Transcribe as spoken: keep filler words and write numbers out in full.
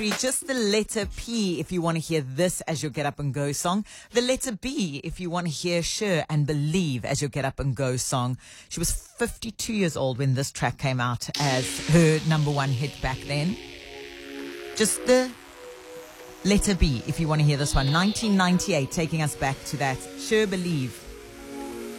Just the letter P if you want to hear this as your Get Up and Go song. The letter B if you want to hear Sure and Believe as your Get Up and Go song. She was fifty-two years old when this track came out as her number one hit back then. Just the letter B if you want to hear this one. nineteen ninety-eight, taking us back to that. Sure, Believe.